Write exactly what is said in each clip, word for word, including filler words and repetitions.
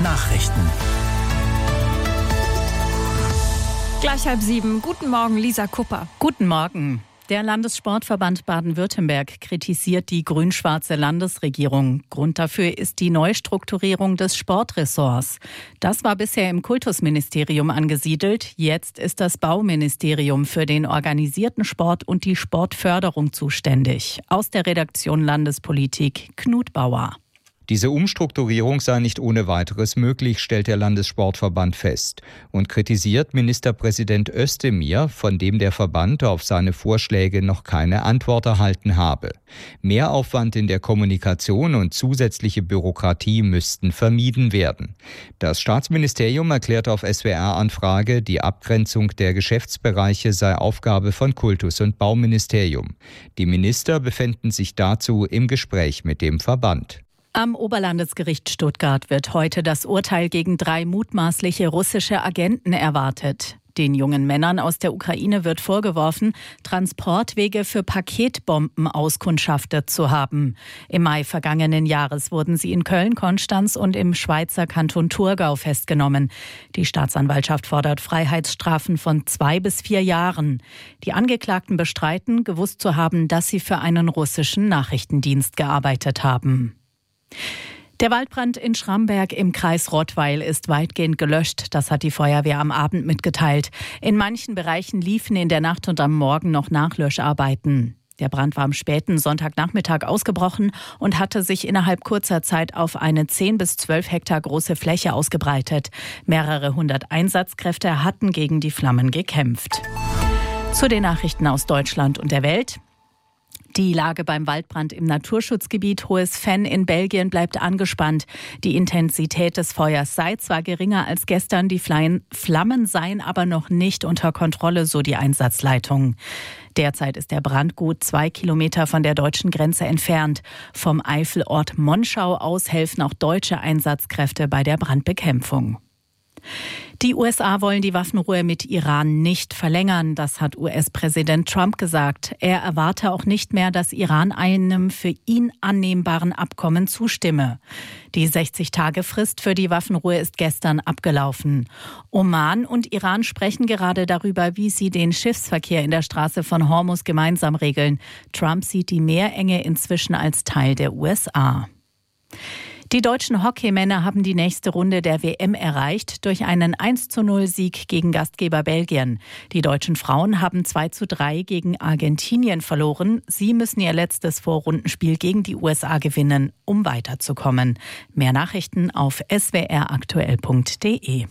Nachrichten. Gleich halb sieben. Guten Morgen, Lisa Kupper. Guten Morgen. Der Landessportverband Baden-Württemberg kritisiert die grün-schwarze Landesregierung. Grund dafür ist die Neustrukturierung des Sportressorts. Das war bisher im Kultusministerium angesiedelt. Jetzt ist das Bauministerium für den organisierten Sport und die Sportförderung zuständig. Aus der Redaktion Landespolitik Knut Bauer. Diese Umstrukturierung sei nicht ohne weiteres möglich, stellt der Landessportverband fest und kritisiert Ministerpräsident Özdemir, von dem der Verband auf seine Vorschläge noch keine Antwort erhalten habe. Mehraufwand in der Kommunikation und zusätzliche Bürokratie müssten vermieden werden. Das Staatsministerium erklärt auf S W R-Anfrage, die Abgrenzung der Geschäftsbereiche sei Aufgabe von Kultus- und Bauministerium. Die Minister befänden sich dazu im Gespräch mit dem Verband. Am Oberlandesgericht Stuttgart wird heute das Urteil gegen drei mutmaßliche russische Agenten erwartet. Den jungen Männern aus der Ukraine wird vorgeworfen, Transportwege für Paketbomben auskundschaftet zu haben. Im Mai vergangenen Jahres wurden sie in Köln, Konstanz und im Schweizer Kanton Thurgau festgenommen. Die Staatsanwaltschaft fordert Freiheitsstrafen von zwei bis vier Jahren. Die Angeklagten bestreiten, gewusst zu haben, dass sie für einen russischen Nachrichtendienst gearbeitet haben. Der Waldbrand in Schramberg im Kreis Rottweil ist weitgehend gelöscht. Das hat die Feuerwehr am Abend mitgeteilt. In manchen Bereichen liefen in der Nacht und am Morgen noch Nachlöscharbeiten. Der Brand war am späten Sonntagnachmittag ausgebrochen und hatte sich innerhalb kurzer Zeit auf eine zehn bis zwölf Hektar große Fläche ausgebreitet. Mehrere hundert Einsatzkräfte hatten gegen die Flammen gekämpft. Zu den Nachrichten aus Deutschland und der Welt. Die Lage beim Waldbrand im Naturschutzgebiet Hohes Venn in Belgien bleibt angespannt. Die Intensität des Feuers sei zwar geringer als gestern, die Flammen seien aber noch nicht unter Kontrolle, so die Einsatzleitung. Derzeit ist der Brand gut zwei Kilometer von der deutschen Grenze entfernt. Vom Eifelort Monschau aus helfen auch deutsche Einsatzkräfte bei der Brandbekämpfung. Die U S A wollen die Waffenruhe mit Iran nicht verlängern, das hat U S-Präsident Trump gesagt. Er erwarte auch nicht mehr, dass Iran einem für ihn annehmbaren Abkommen zustimme. Die sechzig-Tage-Frist für die Waffenruhe ist gestern abgelaufen. Oman und Iran sprechen gerade darüber, wie sie den Schiffsverkehr in der Straße von Hormuz gemeinsam regeln. Trump sieht die Meerenge inzwischen als Teil der U S A. Die deutschen Hockeymänner haben die nächste Runde der W M erreicht durch einen eins zu null Sieg gegen Gastgeber Belgien. Die deutschen Frauen haben zwei zu drei gegen Argentinien verloren. Sie müssen ihr letztes Vorrundenspiel gegen die U S A gewinnen, um weiterzukommen. Mehr Nachrichten auf s w r aktuell punkt d e.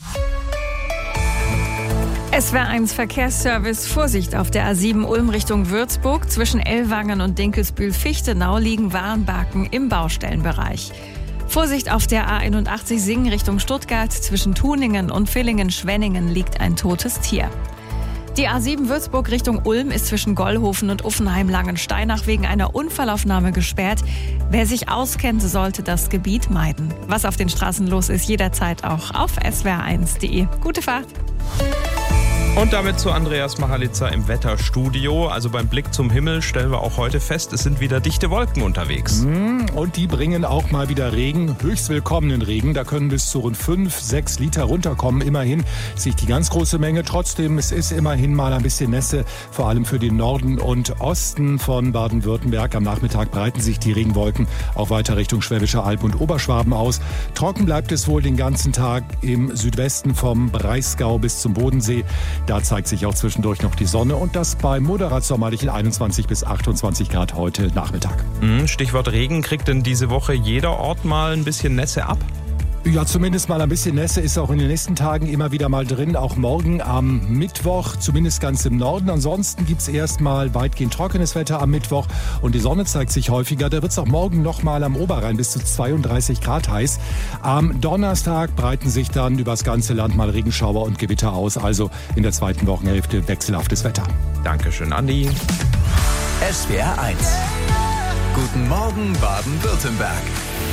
S W R eins Verkehrsservice. Vorsicht auf der A sieben Ulm Richtung Würzburg. Zwischen Ellwangen und Dinkelsbühl-Fichtenau liegen Warnbarken im Baustellenbereich. Vorsicht auf der A einundachtzig Singen Richtung Stuttgart. Zwischen Tuningen und Villingen-Schwenningen liegt ein totes Tier. Die A sieben Würzburg Richtung Ulm ist zwischen Gollhofen und Uffenheim-Langensteinach wegen einer Unfallaufnahme gesperrt. Wer sich auskennt, sollte das Gebiet meiden. Was auf den Straßen los ist, jederzeit auch auf s w r eins punkt d e. Gute Fahrt! Und damit zu Andreas Machalitzer im Wetterstudio. Also beim Blick zum Himmel stellen wir auch heute fest, es sind wieder dichte Wolken unterwegs. Und die bringen auch mal wieder Regen, höchst willkommenen Regen. Da können bis zu rund fünf, sechs Liter runterkommen. Immerhin ist nicht die ganz große Menge. Trotzdem, es ist immerhin mal ein bisschen Nässe, vor allem für den Norden und Osten von Baden-Württemberg. Am Nachmittag breiten sich die Regenwolken auch weiter Richtung Schwäbische Alb und Oberschwaben aus. Trocken bleibt es wohl den ganzen Tag im Südwesten vom Breisgau bis zum Bodensee. Da zeigt sich auch zwischendurch noch die Sonne und das bei moderat sommerlichen einundzwanzig bis achtundzwanzig Grad heute Nachmittag. Stichwort Regen, kriegt denn diese Woche jeder Ort mal ein bisschen Nässe ab? Ja, zumindest mal ein bisschen Nässe ist auch in den nächsten Tagen immer wieder mal drin. Auch morgen am Mittwoch, zumindest ganz im Norden. Ansonsten gibt es erstmal weitgehend trockenes Wetter am Mittwoch und die Sonne zeigt sich häufiger. Da wird es auch morgen nochmal am Oberrhein bis zu zweiunddreißig Grad heiß. Am Donnerstag breiten sich dann übers ganze Land mal Regenschauer und Gewitter aus. Also in der zweiten Wochenhälfte wechselhaftes Wetter. Dankeschön, Andi. S W R eins. Guten Morgen, Baden-Württemberg.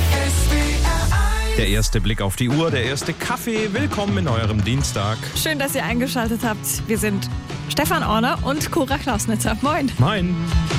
Der erste Blick auf die Uhr, der erste Kaffee. Willkommen in eurem Dienstag. Schön, dass ihr eingeschaltet habt. Wir sind Stefan Orner und Cora Klausnitzer. Moin. Moin.